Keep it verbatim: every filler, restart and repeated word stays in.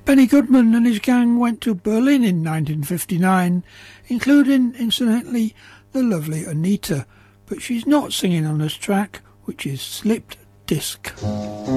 Benny Goodman and his gang went to Berlin in nineteen fifty-nine, including, incidentally, the lovely Anita, but she's not singing on this track, which is Slipped Disc.